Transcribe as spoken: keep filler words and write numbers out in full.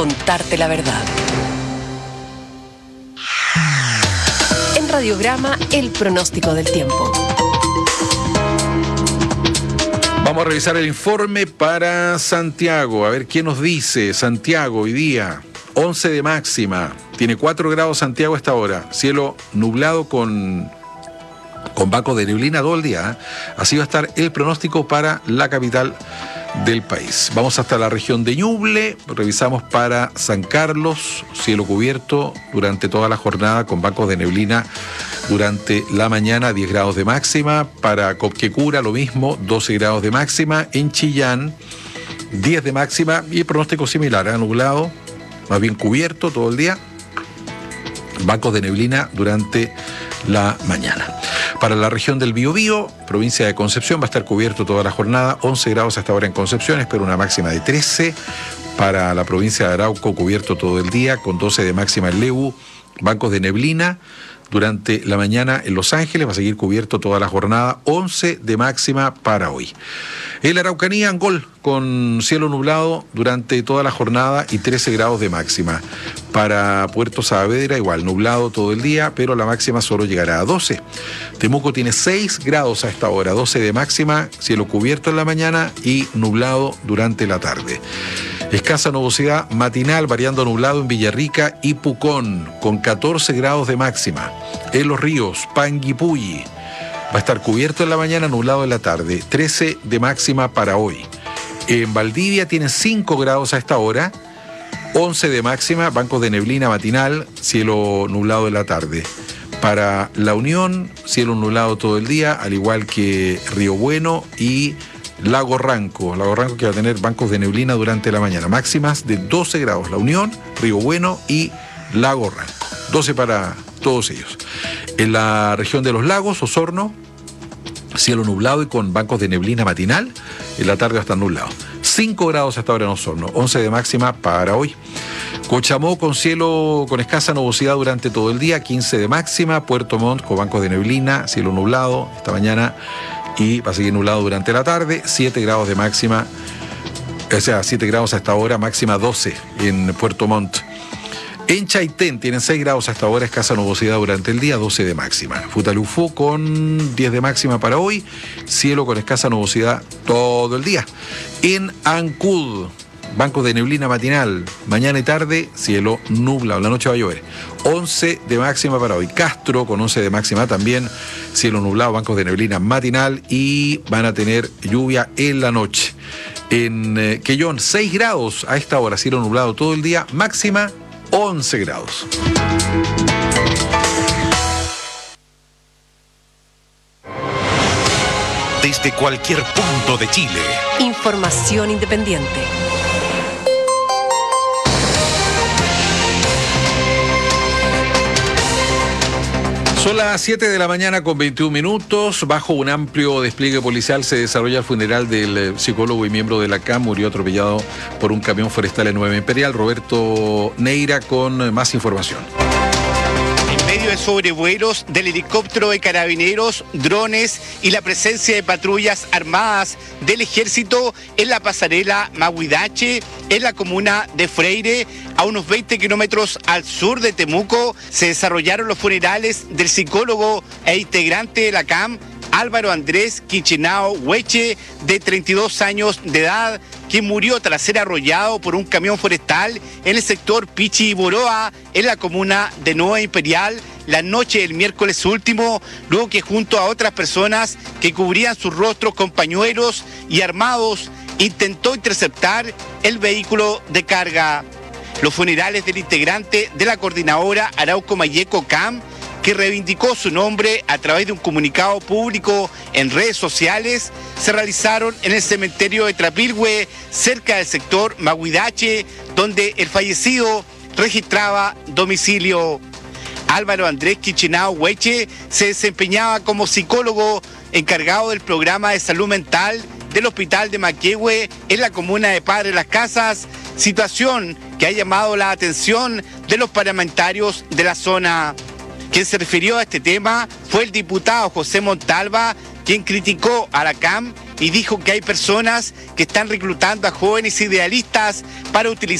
Contarte la verdad. En Radiograma, el pronóstico del tiempo. Vamos a revisar el informe para Santiago, a ver qué nos dice Santiago hoy día. once de máxima, tiene cuatro grados Santiago a esta hora, cielo nublado con, con bancos de neblina todo el día, ¿eh? Así va a estar el pronóstico para la capital del país. Vamos hasta la región de Ñuble, revisamos para San Carlos, cielo cubierto durante toda la jornada con bancos de neblina durante la mañana, diez grados de máxima. Para Copquecura lo mismo, doce grados de máxima. En Chillán, diez de máxima y el pronóstico similar, ¿eh? Nublado, más bien cubierto todo el día, bancos de neblina durante la mañana. Para la región del Biobío, provincia de Concepción, va a estar cubierto toda la jornada, once grados hasta ahora en Concepción, espero una máxima de trece. Para la provincia de Arauco, cubierto todo el día, con doce de máxima en Lebu, bancos de neblina durante la mañana en Los Ángeles, va a seguir cubierto toda la jornada, once de máxima para hoy. En la Araucanía, Angol, con cielo nublado durante toda la jornada y trece grados de máxima. Para Puerto Saavedra, igual, nublado todo el día, pero la máxima solo llegará a doce. Temuco tiene seis grados a esta hora, doce de máxima, cielo cubierto en la mañana y nublado durante la tarde. Escasa nubosidad matinal, variando nublado en Villarrica y Pucón, con catorce grados de máxima. En Los Ríos, Panguipulli, va a estar cubierto en la mañana, nublado en la tarde, trece de máxima para hoy. En Valdivia tiene cinco grados a esta hora, once de máxima, bancos de neblina matinal, cielo nublado en la tarde. Para La Unión, cielo nublado todo el día, al igual que Río Bueno y Lago Ranco. Lago Ranco que va a tener bancos de neblina durante la mañana, máximas de doce grados. La Unión, Río Bueno y Lago Ranco. doce para todos ellos. En la región de los lagos, Osorno, cielo nublado y con bancos de neblina matinal, en la tarde va a estar nublado. cinco grados hasta ahora en Osorno, once de máxima para hoy. Cochamó con cielo con escasa nubosidad durante todo el día, quince de máxima. Puerto Montt con bancos de neblina, cielo nublado esta mañana y va a seguir nublado durante la tarde, siete grados de máxima, o sea, siete grados hasta ahora, máxima doce en Puerto Montt. En Chaitén tienen seis grados hasta ahora, escasa nubosidad durante el día, doce de máxima. Futalufó con diez de máxima para hoy, cielo con escasa nubosidad todo el día. En Ancud, bancos de neblina matinal, mañana y tarde, cielo nublado, la noche va a llover. once de máxima para hoy. Castro con once de máxima también, cielo nublado, bancos de neblina matinal y van a tener lluvia en la noche. En eh, Quellón, seis grados a esta hora, cielo nublado todo el día, máxima once grados. Desde cualquier punto de Chile. Información independiente. Son las siete de la mañana con veintiún minutos. Bajo un amplio despliegue policial se desarrolla el funeral del psicólogo y miembro de la C A M. Murió atropellado por un camión forestal en Nueva Imperial. Roberto Neira con más información. En medio de sobrevuelos del helicóptero de carabineros, drones y la presencia de patrullas armadas del ejército en la pasarela Mahuidache, en la comuna de Freire, a unos veinte kilómetros al sur de Temuco, se desarrollaron los funerales del psicólogo e integrante de la C A M, Álvaro Andrés Quichenao Hueche, de treinta y dos años de edad, que murió tras ser arrollado por un camión forestal en el sector Pichiboroa, en la comuna de Nueva Imperial, la noche del miércoles último, luego que junto a otras personas que cubrían sus rostros con pañuelos y armados, intentó interceptar el vehículo de carga. Los funerales del integrante de la coordinadora Arauco Mayeco C A M, que reivindicó su nombre a través de un comunicado público en redes sociales, se realizaron en el cementerio de Trapilhue, cerca del sector Mahuidache, donde el fallecido registraba domicilio. Álvaro Andrés Quichenao Hueche se desempeñaba como psicólogo encargado del programa de salud mental del Hospital de Maquehue en la comuna de Padre Las Casas, situación que ha llamado la atención de los parlamentarios de la zona. Quien se refirió a este tema fue el diputado José Montalva, quien criticó a la C A M y dijo que hay personas que están reclutando a jóvenes idealistas para utilizar